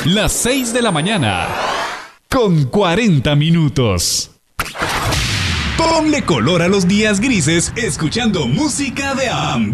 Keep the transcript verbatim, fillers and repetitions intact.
Las seis de la mañana, con cuarenta minutos. Ponle color a los días grises escuchando música de ambiente.